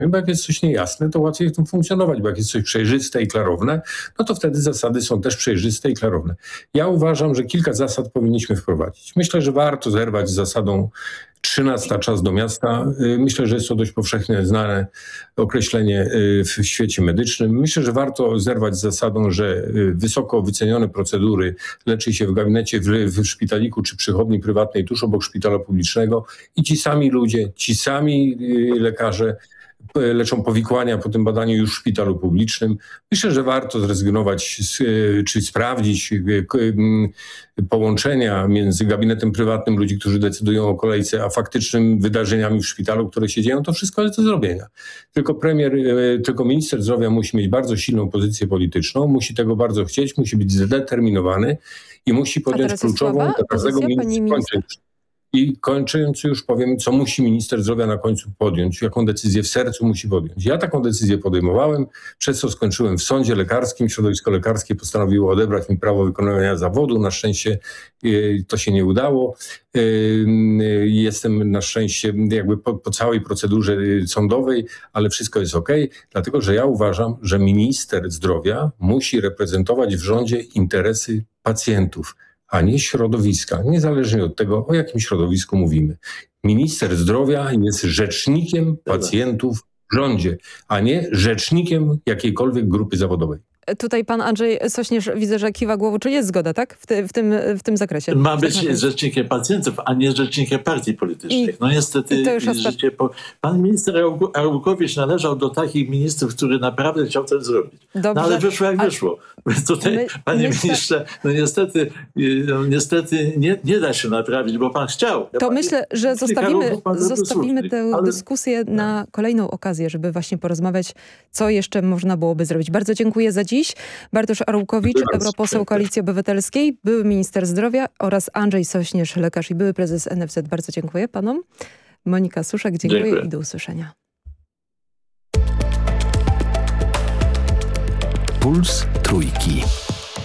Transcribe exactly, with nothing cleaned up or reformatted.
Bo jak jest coś niejasne, to łatwiej w tym funkcjonować, bo jak jest coś przejrzyste i klarowne, no to wtedy zasady są też przejrzyste i klarowne. Ja uważam, że kilka zasad powinniśmy wprowadzić. Myślę, że warto zerwać z zasadą trzynasta czas do miasta. Myślę, że jest to dość powszechnie znane określenie w świecie medycznym. Myślę, że warto zerwać z zasadą, że wysoko wycenione procedury leczy się w gabinecie w, w szpitaliku czy przychodni prywatnej tuż obok szpitala publicznego i ci sami ludzie, ci sami lekarze leczą powikłania po tym badaniu już w szpitalu publicznym. Myślę, że warto zrezygnować z, czy sprawdzić połączenia między gabinetem prywatnym ludzi, którzy decydują o kolejce, a faktycznym wydarzeniami w szpitalu, które się dzieją. To wszystko jest do zrobienia. Tylko premier, tylko minister zdrowia musi mieć bardzo silną pozycję polityczną, musi tego bardzo chcieć, musi być zdeterminowany i musi podjąć kluczową dla każdego ministra. I kończąc już powiem, co musi minister zdrowia na końcu podjąć, jaką decyzję w sercu musi podjąć. Ja taką decyzję podejmowałem, przez co skończyłem w sądzie lekarskim. Środowisko lekarskie postanowiło odebrać mi prawo wykonywania zawodu. Na szczęście y, to się nie udało. Y, jestem na szczęście jakby po, po całej procedurze sądowej, ale wszystko jest okej, dlatego że ja uważam, że minister zdrowia musi reprezentować w rządzie interesy pacjentów, a nie środowiska, niezależnie od tego, o jakim środowisku mówimy. Minister zdrowia jest rzecznikiem pacjentów w rządzie, a nie rzecznikiem jakiejkolwiek grupy zawodowej. Tutaj pan Andrzej Sośnierz widzę, że kiwa głową. Czy jest zgoda, tak? W, ty, w, tym, w tym zakresie. Ma być rzecznikiem pacjentów, a nie rzecznikiem partii politycznych. No niestety, życie po... pan minister Arłukowicz należał do takich ministrów, który naprawdę chciał to zrobić. Dobrze. No ale wyszło jak a... wyszło. Tutaj, my, panie myślę... ministrze, no niestety, no niestety nie, nie da się naprawić, bo pan chciał. Ja to pan, myślę, że zostawimy, zostawimy tę ale... dyskusję na kolejną okazję, żeby właśnie porozmawiać, co jeszcze można byłoby zrobić. Bardzo dziękuję za dziś. Bartosz Arłukowicz, europoseł Koalicji Obywatelskiej, były minister zdrowia oraz Andrzej Sośnierz, lekarz i były prezes N F Z. Bardzo dziękuję panom. Monika Suszek, dziękuję, dziękuję. I do usłyszenia. Puls Trójki.